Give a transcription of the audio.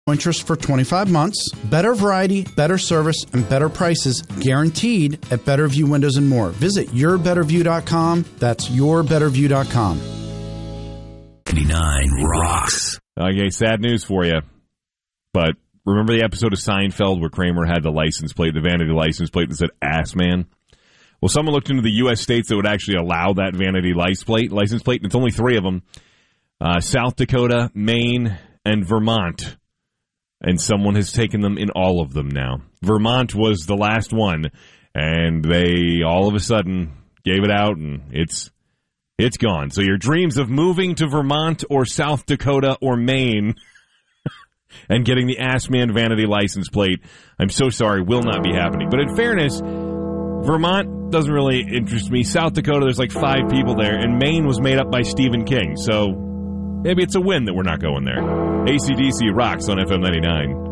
interest for 25 months. Better variety, better service, and better prices guaranteed at Betterview Windows and More. Visit yourbetterview.com. That's yourbetterview.com. 99 rocks. Okay, sad news for you. But remember the episode of Seinfeld where Kramer had the license plate, the vanity license plate that said Ass Man? Well, someone looked into the U.S. states that would actually allow that vanity license plate, and it's only 3 of them. South Dakota, Maine, and Vermont. And someone has taken them in all of them now. Vermont was the last one, and they all of a sudden gave it out, and it's gone. So your dreams of moving to Vermont or South Dakota or Maine and getting the Ass Man vanity license plate, I'm so sorry, will not be happening. But in fairness, Vermont doesn't really interest me. South Dakota, there's like 5 people there, and Maine was made up by Stephen King, so maybe it's a win that we're not going there. AC/DC rocks on FM 99.